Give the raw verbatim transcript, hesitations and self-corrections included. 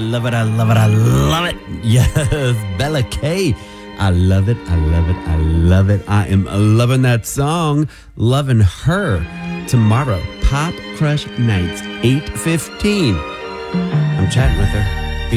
love it. I love it. I love it. Yes, Bella K. I love it. I love it. I love it. I am loving that song. Loving her. Tomorrow, Pop Crush Nights, eight fifteen. I'm chatting with her.